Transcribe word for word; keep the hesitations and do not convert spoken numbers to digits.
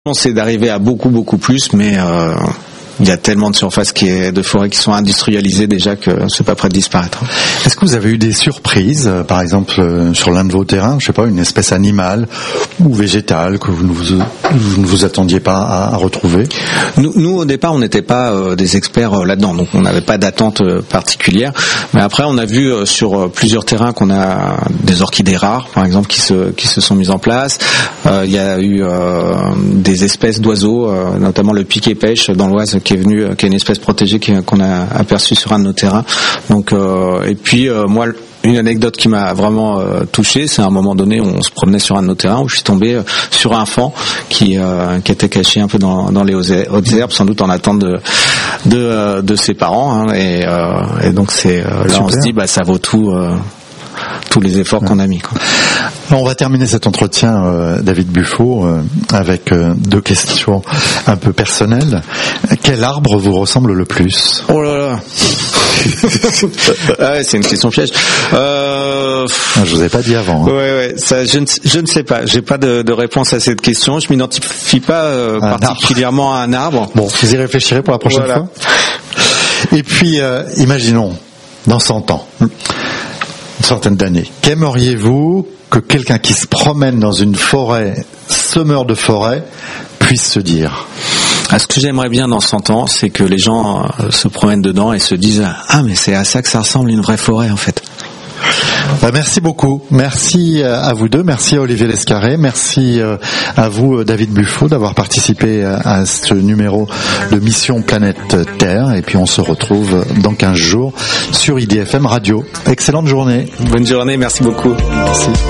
C'est d'arriver à beaucoup beaucoup plus, mais euh, il y a tellement de surfaces qui est, de forêts qui sont industrialisées déjà que c'est pas prêt de disparaître. Est-ce que vous avez eu des surprises, euh, par exemple euh, sur l'un de vos terrains, je sais pas, une espèce animale ou végétale que vous ne vous, vous, ne vous attendiez pas à, à retrouver? Nous, nous au départ, on n'était pas euh, des experts euh, là-dedans, donc on n'avait pas d'attente euh, particulière. Mais après, on a vu euh, sur euh, plusieurs terrains qu'on a des orchidées rares, par exemple, qui se qui se sont mises en place. Euh, il y a eu euh, des espèces d'oiseaux, euh, notamment le piquet-pêche dans l'Oise, qui est venu, qui est une espèce protégée qui, qu'on a aperçue sur un de nos terrains. Donc, euh, et puis euh, moi, une anecdote qui m'a vraiment euh, touché, c'est à un moment donné, on se promenait sur un de nos terrains où je suis tombé euh, sur un faon qui euh, qui était caché un peu dans, dans les hautes herbes, sans doute en attente de de, euh, de ses parents. Hein, et, euh, et donc c'est euh, là, Super. On se dit, bah ça vaut tout. Euh, tous les efforts ouais. qu'on a mis, quoi. On va terminer cet entretien, euh, David Buffo, euh, avec euh, deux questions un peu personnelles. Quel arbre vous ressemble le plus? Oh là là. Ah ouais, c'est une question piège. Euh... Je vous ai pas dit avant. Hein. Ouais, ouais. Ça, je ne, je ne sais pas. J'ai pas de, de réponse à cette question. Je m'identifie pas euh, particulièrement arbre. à un arbre. Bon, vous y réfléchirez pour la prochaine voilà. fois. Et puis, euh, imaginons dans cent ans. Une centaine d'années. Qu'aimeriez-vous que quelqu'un qui se promène dans une forêt, semeur de forêt, puisse se dire? Ah, ce que j'aimerais bien dans cent ans, c'est que les gens euh, se promènent dedans et se disent « Ah, mais c'est à ça que ça ressemble une vraie forêt, en fait ». Bah, merci beaucoup. Merci à vous deux. Merci à Olivier Lescarré. Merci à vous, David Buffo, d'avoir participé à ce numéro de Mission Planète Terre. Et puis on se retrouve dans quinze jours sur I D F M Radio. Excellente journée. Bonne journée. Merci beaucoup. Merci.